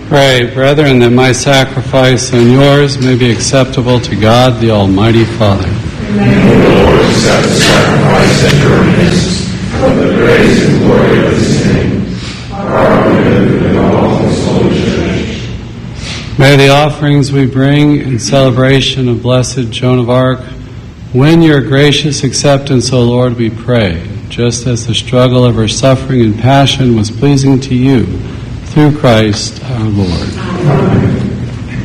Pray, brethren, that my sacrifice and yours may be acceptable to God, the Almighty Father. May the Lord accept the sacrifice at your hands, for the praise and glory of his name, our good and all his holy church. May the offerings we bring in celebration of Blessed Joan of Arc win your gracious acceptance, O Lord, we pray, just as the struggle of her suffering and passion was pleasing to you, through Christ our Lord. Amen.